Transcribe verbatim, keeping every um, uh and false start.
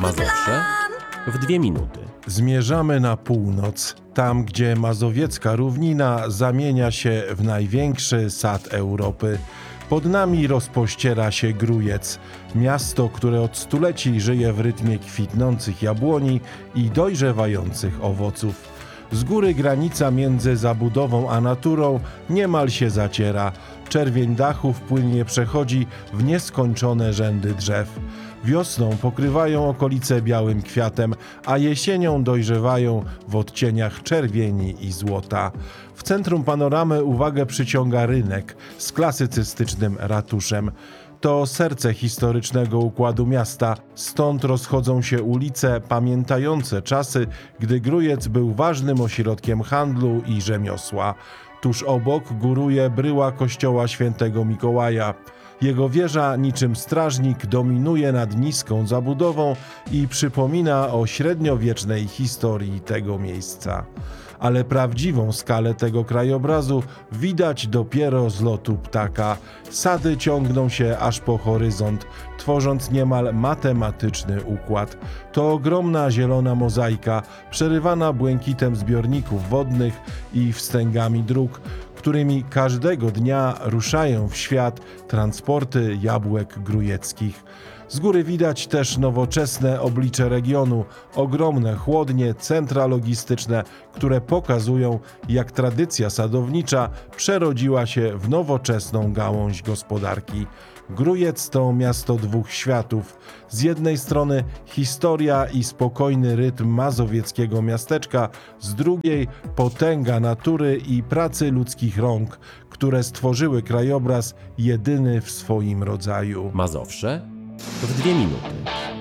Mazowsze w dwie minuty. Zmierzamy na północ, tam gdzie mazowiecka równina zamienia się w największy sad Europy. Pod nami rozpościera się Grójec, miasto, które od stuleci żyje w rytmie kwitnących jabłoni i dojrzewających owoców. Z góry granica między zabudową a naturą niemal się zaciera. Czerwień dachów płynnie przechodzi w nieskończone rzędy drzew. Wiosną pokrywają okolice białym kwiatem, a jesienią dojrzewają w odcieniach czerwieni i złota. W centrum panoramy uwagę przyciąga rynek z klasycystycznym ratuszem. To serce historycznego układu miasta, stąd rozchodzą się ulice pamiętające czasy, gdy Grójec był ważnym ośrodkiem handlu i rzemiosła. Tuż obok góruje bryła kościoła świętego Mikołaja. Jego wieża niczym strażnik dominuje nad niską zabudową i przypomina o średniowiecznej historii tego miejsca. Ale prawdziwą skalę tego krajobrazu widać dopiero z lotu ptaka. Sady ciągną się aż po horyzont, tworząc niemal matematyczny układ. To ogromna zielona mozaika, przerywana błękitem zbiorników wodnych i wstęgami dróg, którymi każdego dnia ruszają w świat transporty jabłek grójeckich. Z góry widać też nowoczesne oblicze regionu, ogromne chłodnie, centra logistyczne, które pokazują, jak tradycja sadownicza przerodziła się w nowoczesną gałąź gospodarki. Grójec to miasto dwóch światów. Z jednej strony historia i spokojny rytm mazowieckiego miasteczka, z drugiej potęga natury i pracy ludzkich rąk, które stworzyły krajobraz jedyny w swoim rodzaju. Mazowsze w dwie minuty.